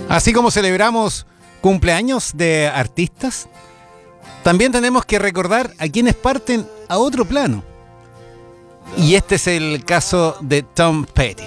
Así como celebramos cumpleaños de artistas, también tenemos que recordar a quienes parten a otro plano. Y este es el caso de Tom Petty.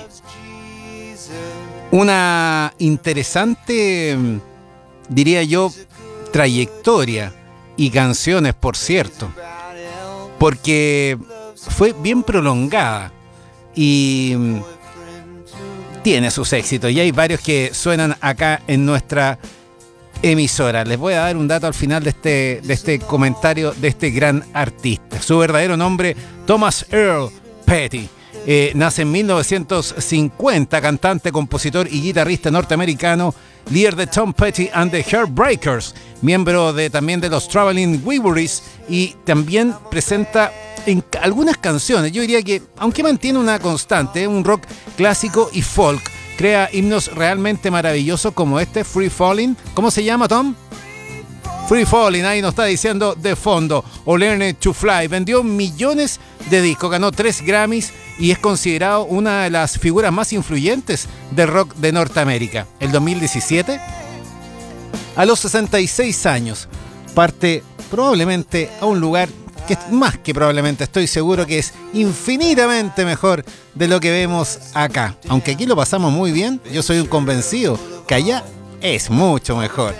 Una interesante, diría yo, trayectoria y canciones, por cierto, porque fue bien prolongada y tiene sus éxitos, y hay varios que suenan acá en nuestra emisora. Les voy a dar un dato al final de este comentario de este gran artista. Su verdadero nombre, Thomas Earl Petty. Nace en 1950, cantante, compositor y guitarrista norteamericano, líder de Tom Petty and the Heartbreakers, miembro también de los Traveling Wilburys, y también presenta en algunas canciones, yo diría que, aunque mantiene una constante, un rock clásico y folk, crea himnos realmente maravillosos como este, Free Falling. ¿Cómo se llama, Tom? Free Falling, ahí nos está diciendo de fondo. O Learn to Fly. Vendió millones de discos, ganó 3 Grammys y es considerado una de las figuras más influyentes del rock de Norteamérica. El 2017, a los 66 años, parte probablemente a un lugar que más que probablemente, estoy seguro que es infinitamente mejor de lo que vemos acá. Aunque aquí lo pasamos muy bien, yo soy un convencido que allá es mucho mejor.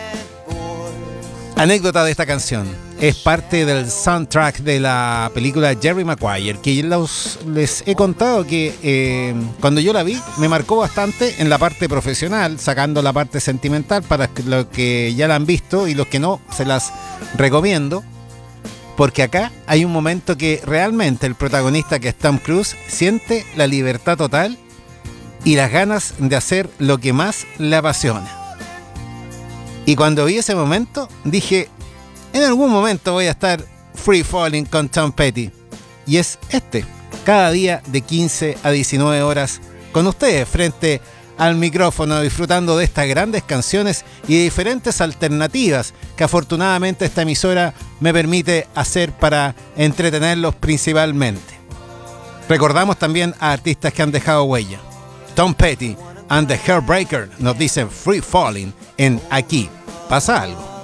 Anécdota de esta canción. Es parte del soundtrack de la película Jerry Maguire, que les he contado que cuando yo la vi me marcó bastante en la parte profesional, sacando la parte sentimental para los que ya la han visto, y los que no, se las recomiendo. Porque acá hay un momento que realmente el protagonista, que es Tom Cruise, siente la libertad total y las ganas de hacer lo que más le apasiona. Y cuando vi ese momento, dije, en algún momento voy a estar free falling con Tom Petty. Y es cada día de 15 a 19 horas, con ustedes frente al micrófono, disfrutando de estas grandes canciones y de diferentes alternativas que afortunadamente esta emisora me permite hacer para entretenerlos principalmente. Recordamos también a artistas que han dejado huella. Tom Petty and the Heartbreakers nos dicen Free Falling en Aquí Pasa Algo.